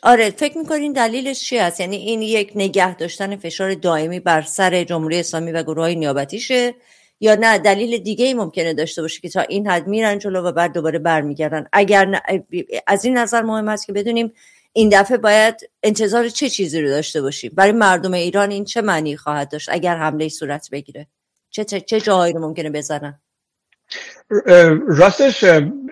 آره فکر میکنین دلیلش چی هست؟ یعنی این یک نگه داشتن فشار دائمی بر سر جمهوری اسلامی و گروه‌های نیابتیشه، یا نه دلیل دیگه ای ممکنه داشته باشه که تا این حد میرن جلو و بعد دوباره برمیگردن؟ اگر نه، از این نظر مهم است که بدونیم این دفعه باید انتظار چه چیزی رو داشته باشیم. برای مردم ایران این چه معنی خواهد داشت اگر حمله صورت بگیره؟ چه جاهایی رو ممکنه بزنن؟ راستش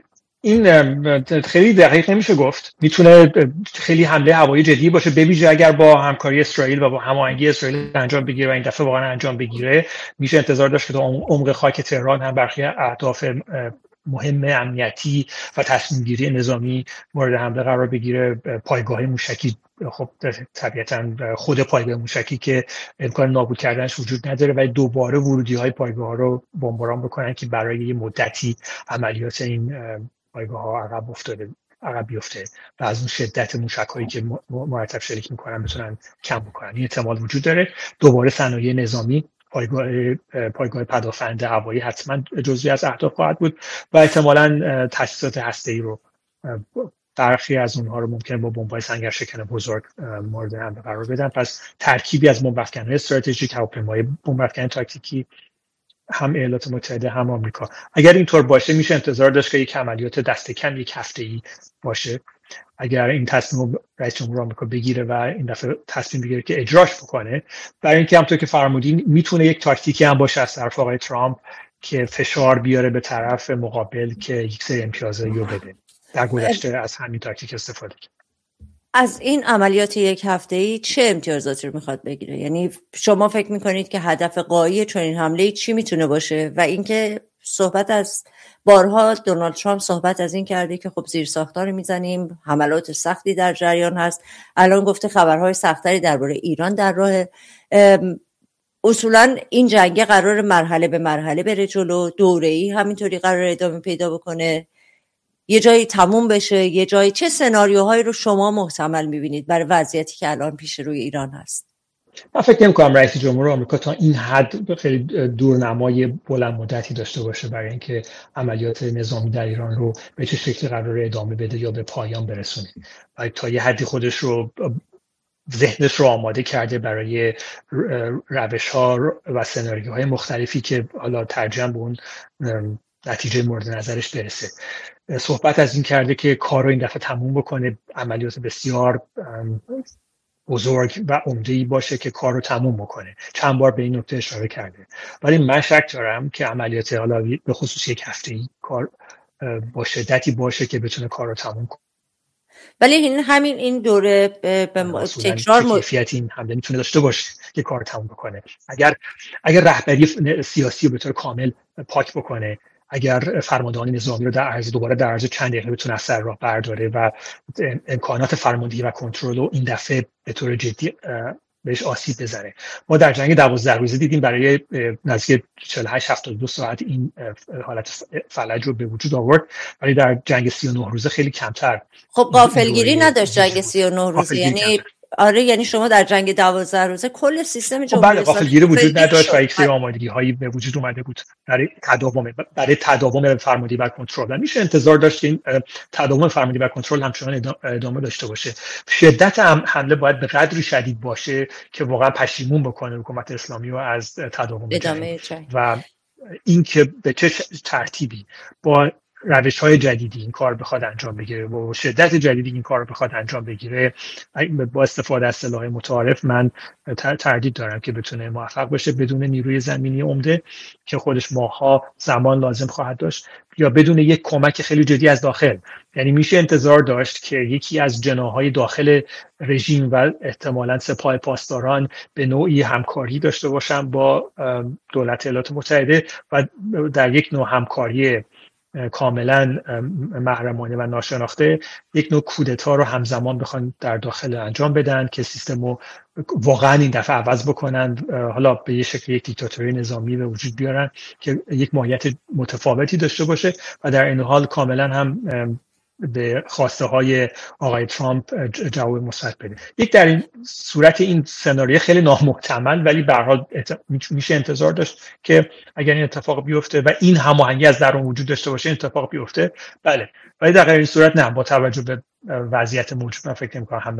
این خیلی دقیق نمیشه گفت. میتونه خیلی حمله هوایی جدی باشه، به ویژه اگر با همکاری اسرائیل و با هماهنگی اسرائیل انجام بگیره و این دفعه واقعا انجام بگیره. میشه انتظار داشت که تا عمق خاک تهران هم برخی اهداف مهم امنیتی و تصمیم گیری نظامی مورد حمله قرار بگیره. پایگاه موشکی، خب طبیعتاً خود پایگاه موشکی که امکان نابود کردنش وجود نداره، ولی دوباره ورودی‌های پایگاه رو بمباران بکنن که برای یه مدتی عملیات این پایگاه ها عقب بیفته و از اون شدت موشک‌هایی که مرتب شلیک میکنن بتونن کم بکنن. این احتمال وجود داره. دوباره صنایع نظامی، پایگاه پدافند هوایی حتما جزئی از اهداف خواهد بود و احتمالاً تاسیسات هسته‌ای رو، برخی از اونها رو ممکنه با بمب‌های سنگرشکن بزرگ مورد حمله قرار بدن. پس ترکیبی از بمب‌افکن‌های استراتژیک، هواپیمای بمب‌افکن تاکتیکی، هم ایالات متحده هم آمریکا. اگر اینطور باشه میشه انتظار داشت که یک عملیات دست کم یک هفته‌ای باشه. اگر این تصمیم رئیس جمهور آمریکا بگیره و این دفعه تصمیم بگیره که اجراش بکنه، برای اینکه همونطور که فرمودین میتونه یک تاکتیکی هم باشه از طرف آقای ترامپ که فشار بیاره به طرف مقابل که یک سری امتیازایی رو بده. در گذشته از همین تاکتیک استفاده کرد. از این عملیات یک هفته‌ای چه امتیازاتی رو میخواد بگیره؟ یعنی شما فکر میکنید که هدف غایی چنین حمله چی میتونه باشه؟ و اینکه صحبت از بارها دونالد ترامپ صحبت از این کرده که خب زیر ساختار میزنیم، حملات سختی در جریان هست. الان گفته خبرهای سختری درباره ایران در راه. اصولا این جنگ قرار مرحله به مرحله بره جلو، دوره‌ای همینطوری قرار ادامه پیدا بکنه، یه جایی تموم بشه، یه جایی. چه سناریوهایی رو شما محتمل میبینید برای وضعیتی که الان پیش روی ایران هست؟ من فکر نمی‌کنم رئیس جمهور آمریکا تا این حد خیلی دورنمای بلند مدتی داشته باشه برای اینکه عملیات نظامی در ایران رو به چه شکلی قراره ادامه بده یا به پایان برسونه. و تا یه حدی خودش رو، ذهنش رو آماده کرده برای روش‌ها و سناریوهای مختلفی که حالا ترجم به اون نتیجه مورد نظرش برسه. صحبت از این کرده که کار رو این دفعه تموم بکنه، عملیات بسیار بزرگ و عمده‌ای باشه که کار رو تموم بکنه. چند بار به این نکته اشاره کرده. ولی من شک دارم که عملیات حالا به خصوص یک هفته‌ای کار با شدتی باشه که بتونه کار رو تموم کنه. ولی این دوره تکرار کیفیت این حمله میتونه داشته باشه که کار تموم بکنه. اگر رهبری سیاسی رو به طور کامل پاک بکنه، اگر فرماندهان نظامی رو در عرض چند دقیقه بتونه از سر راه برداره و امکانات فرماندهی و کنترل رو این دفعه به طور جدی بهش آسیب بزنه. ما در جنگ 12 روزه دیدیم برای نزدیک 48-72 ساعت این حالت فلج رو به وجود آورد، ولی در جنگ 39 روزه خیلی کمتر. خب غافلگیری نداشت جنگ 39 روزه، یعنی آره، یعنی شما در جنگ 12 روزه کل سیستم جمهوری اسلامی غافلگیری وجود نداشت و یک سری آمادگی‌هایی به وجود اومده بود برای تداوم فرماندهی و کنترل. و میشه انتظار داشت که این تداوم فرماندهی و کنترل همچنان ادامه داشته باشه. شدت حمله باید به قدری شدید باشه که واقعا پشیمون بکنه حکومت اسلامی رو از تداوم جنگ و اینکه به چه ترتیبی با روش‌های جدیدی این کار بخواد انجام بگیره و شدت جدیدی این کار بخواد انجام بگیره با استفاده از سلاح متعارف، من تردید دارم که بتونه موفق بشه بدون نیروی زمینی عمده که خودش ماها زمان لازم خواهد داشت، یا بدون یک کمک خیلی جدی از داخل. یعنی میشه انتظار داشت که یکی از جناح‌های داخل رژیم و احتمالاً سپاه پاسداران به نوعی همکاری داشته باشن با دولت ایالات متحده و در یک نوع همکاری کاملا محرمانه و ناشناخته یک نوع کودتا رو همزمان بخوان در داخل انجام بدن که سیستم رو واقعا این دفعه عوض بکنن، حالا به یه شکل یک دیکتاتوری نظامی به وجود بیارن که یک ماهیت متفاوتی داشته باشه و در این حال کاملا هم به خواسته های آقای ترامپ جواب مثبت بده. یک در این صورت این سناریو خیلی نامحتمل، ولی به هر حال میشه انتظار داشت که اگر این اتفاق بیفته و این هماهنگی از درون وجود داشته باشه اتفاق بیفته. بله، ولی در غیر این صورت نه، با توجه به وضعیت موجود من فکر نمی‌کنم